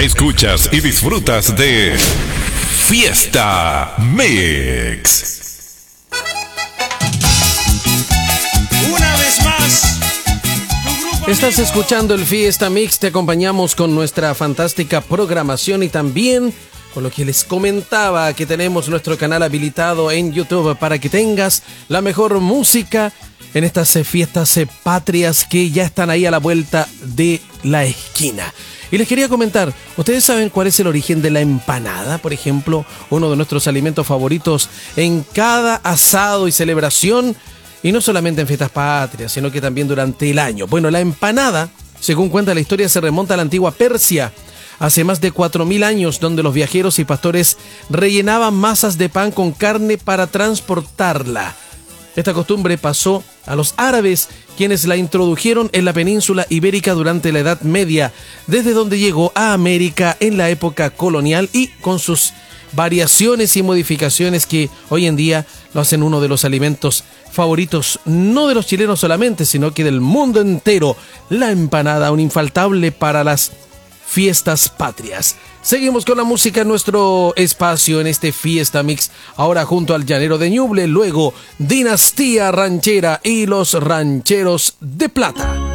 Escuchas y disfrutas de Fiesta Mix. Una vez más. Estás escuchando el Fiesta Mix, te acompañamos con nuestra fantástica programación y también con lo que les comentaba que tenemos nuestro canal habilitado en YouTube para que tengas la mejor música en estas fiestas patrias que ya están ahí a la vuelta de la esquina. Y les quería comentar, ¿ustedes saben cuál es el origen de la empanada? Por ejemplo, uno de nuestros alimentos favoritos en cada asado y celebración, y no solamente en fiestas patrias, sino que también durante el año. Bueno, la empanada, según cuenta la historia, se remonta a la antigua Persia, hace más de 4000 años, donde los viajeros y pastores rellenaban masas de pan con carne para transportarla. Esta costumbre pasó a los árabes, quienes la introdujeron en la península ibérica durante la Edad Media, desde donde llegó a América en la época colonial y con sus variaciones y modificaciones que hoy en día lo hacen uno de los alimentos favoritos, no de los chilenos solamente, sino que del mundo entero. La empanada, un infaltable para las fiestas patrias. Seguimos con la música en nuestro espacio en este Fiesta Mix, ahora junto al Llanero de Ñuble, luego Dinastía Ranchera y los Rancheros de Plata.